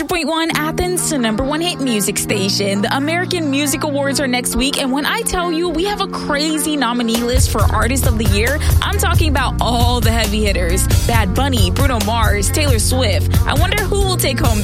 100.1 Athens, the number one hit music station. The American Music Awards are next week, and when I tell you we have a crazy nominee list for Artist of the Year, I'm talking about all the heavy hitters. Bad Bunny, Bruno Mars, Taylor Swift. I wonder who will take home